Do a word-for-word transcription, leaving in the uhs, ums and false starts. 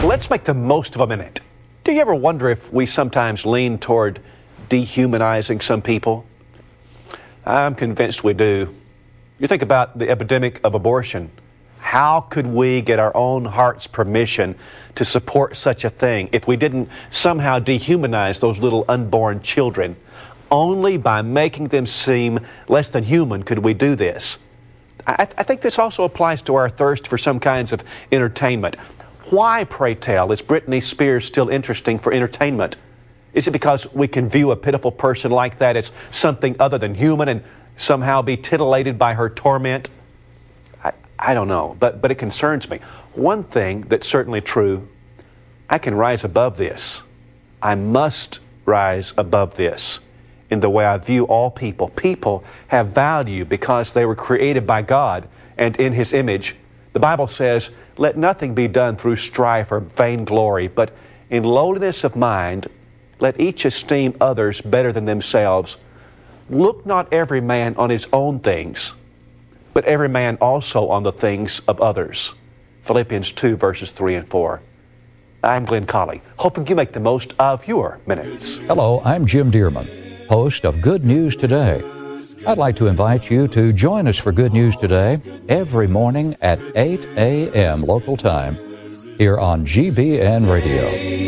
Let's make the most of a minute. Do you ever wonder if we sometimes lean toward dehumanizing some people? I'm convinced we do. You think about the epidemic of abortion. How could we get our own heart's permission to support such a thing if we didn't somehow dehumanize those little unborn children? Only by making them seem less than human could we do this. I, I think this also applies to our thirst for some kinds of entertainment. Why, pray tell, is Britney Spears still interesting for entertainment? Is it because we can view a pitiful person like that as something other than human and somehow be titillated by her torment? I, I don't know, but, but it concerns me. One thing that's certainly true, I can rise above this. I must rise above this in the way I view all people. People have value because they were created by God and in His image. The Bible says, let nothing be done through strife or vainglory, but in lowliness of mind, let each esteem others better than themselves. Look not every man on his own things, but every man also on the things of others. Philippians two, verses three and four. I'm Glenn Colley, hoping you make the most of your minutes. Hello, I'm Jim Dearman, host of Good News Today. I'd like to invite you to join us for Good News Today every morning at eight a.m. local time here on G B N Radio.